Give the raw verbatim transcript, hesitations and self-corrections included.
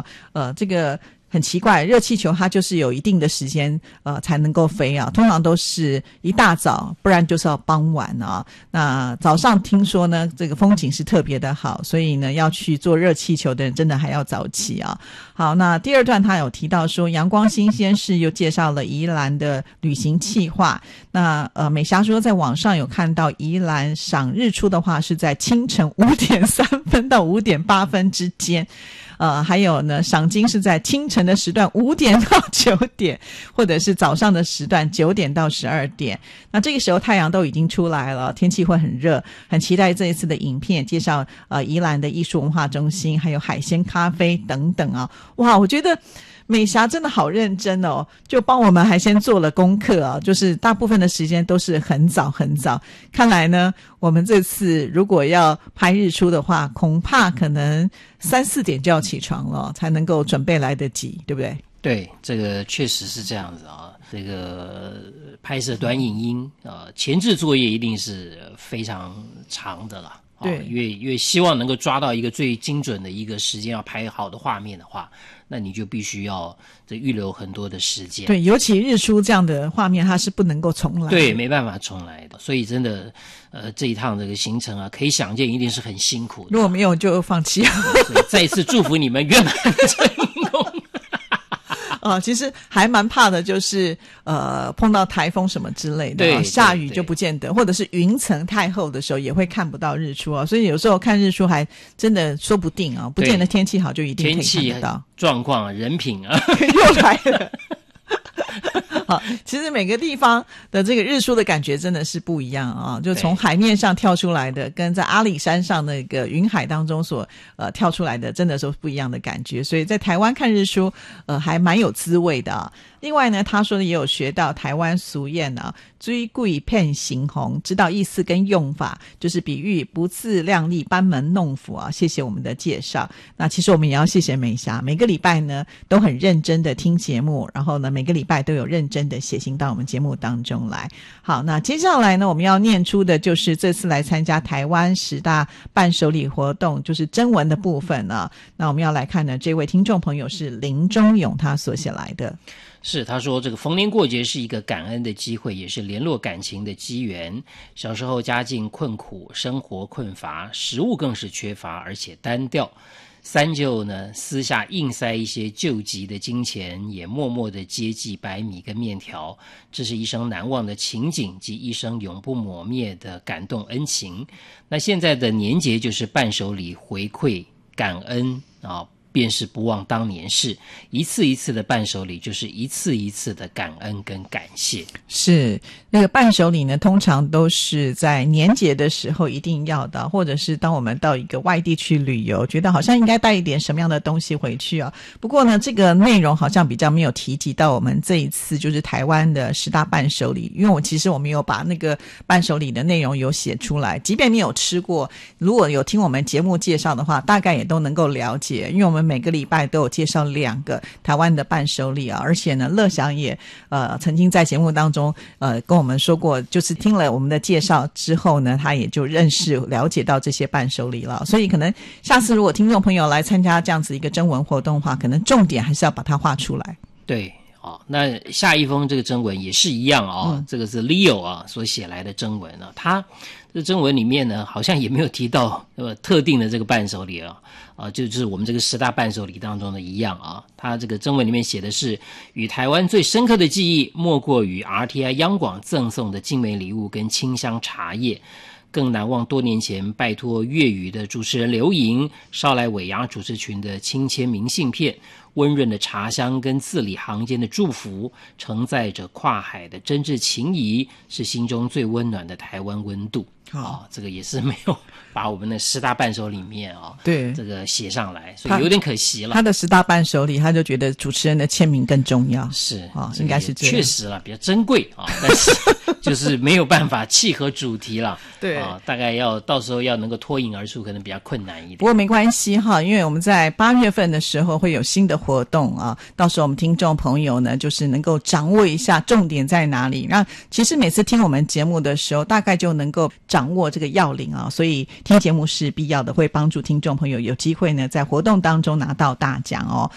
呃，这个很奇怪，热气球它就是有一定的时间呃才能够飞啊，通常都是一大早，不然就是要傍晚啊。那早上听说呢这个风景是特别的好，所以呢要去做热气球的人真的还要早起啊。好，那第二段他有提到说阳光新鲜事又介绍了宜兰的旅行企划。那呃美霞说在网上有看到宜兰赏日出的话是在清晨五点三分到五点八分之间，呃，还有呢，赏金是在清晨的时段五点到九点，或者是早上的时段九点到十二点。那这个时候太阳都已经出来了，天气会很热，很期待这一次的影片介绍呃宜兰的艺术文化中心，还有海鲜咖啡等等啊。哇，我觉得美霞真的好认真哦，就帮我们还先做了功课啊，就是大部分的时间都是很早很早。看来呢，我们这次如果要拍日出的话，恐怕可能三四点就要起床了，才能够准备来得及，对不对？ 对，这个确实是这样子啊。这个拍摄短影音呃，前置作业一定是非常长的了。对、哦，因为因为希望能够抓到一个最精准的一个时间，要拍好的画面的话，那你就必须要这预留很多的时间。 对，尤其日出这样的画面，它是不能够重来的。 对，没办法重来的。所以真的，呃，这一趟这个行程啊，可以想见一定是很辛苦的。 如果没有就放弃了。 所以再一次祝福你们圆满成功。 啊、呃，其实还蛮怕的，就是呃碰到台风什么之类的， 对， 下雨就不见得，或者是云层太厚的时候也会看不到日出啊，所以有时候看日出还真的说不定啊，不见得天气好就一定可以看得到。 天气状况、人品啊， 又来了。好，其实每个地方的这个日出的感觉真的是不一样啊，就从海面上跳出来的跟在阿里山上那个云海当中所呃跳出来的真的是不一样的感觉，所以在台湾看日出呃还蛮有滋味的啊。另外呢，他说的也有学到台湾俗谚啊，追贵骗行红，知道意思跟用法，就是比喻不自量力班门弄斧啊。谢谢我们的介绍。那其实我们也要谢谢美霞，每个礼拜呢都很认真的听节目，然后呢每个礼拜都有认真的写信到我们节目当中来。好，那接下来呢我们要念出的就是这次来参加台湾十大伴手礼活动，就是征文的部分啊。那我们要来看呢，这位听众朋友是林忠勇他所写来的。 是，他说这个逢年过节是一个感恩的机会，也是联络感情的机缘。小时候家境困苦，生活困乏，食物更是缺乏，而且单调。三舅呢私下硬塞一些救急的金钱，也默默的接济白米跟面条，这是一生难忘的情景及一生永不抹灭的感动恩情。那现在的年节就是伴手礼回馈感恩啊，便是不忘当年事，一次一次的伴手礼就是一次一次的感恩跟感谢。 是，那个伴手礼呢通常都是在年节的时候一定要的，或者是当我们到一个外地去旅游，觉得好像应该带一点什么样的东西回去啊。不过呢这个内容好像比较没有提及到我们这一次就是台湾的十大伴手礼，因为我其实我们有把那个伴手礼的内容有写出来，即便你有吃过，如果有听我们节目介绍的话，大概也都能够了解，因为我们每个礼拜都有介绍两个台湾的伴手礼啊，而且呢乐享也呃曾经在节目当中呃跟我们说过，就是听了我们的介绍之后呢，他也就认识了解到这些伴手礼了。所以可能下次如果听众朋友来参加这样子一个征文活动的话，可能重点还是要把它画出来。 对，哦，那下一封这个征文也是一样啊、哦嗯，这个是 Leo 啊所写来的征文啊，他这征文里面呢好像也没有提到呃特定的这个伴手礼啊，啊，就是我们这个十大伴手礼当中的一样啊。他这个征文里面写的是，与台湾最深刻的记忆莫过于 R T I 央广赠送的精美礼物跟清香茶叶。更难忘多年前拜托粤语的主持人刘莹捎来尾牙主持群的亲签明信片，温润的茶香跟字里行间的祝福，承载着跨海的真挚情谊，是心中最温暖的台湾温度。啊、哦，这个也是没有把我们的十大伴手里面啊、哦，对，这个写上来，所以有点可惜了。 他的十大伴手礼，他就觉得主持人的签名更重要， 是啊、哦，应该是这样。 确实了，比较珍贵啊、哦，但是就是没有办法契合主题了。对啊、哦，大概要到时候要能够脱颖而出，可能比较困难一点。 不过没关系哈，因为我们在八月份的时候会有新的活动啊，到时候我们听众朋友呢，就是能够掌握一下重点在哪里。那其实每次听我们节目的时候，大概就能够掌握这个要领啊，所以听节目是必要的，会帮助听众朋友有机会呢在活动当中拿到大奖哦。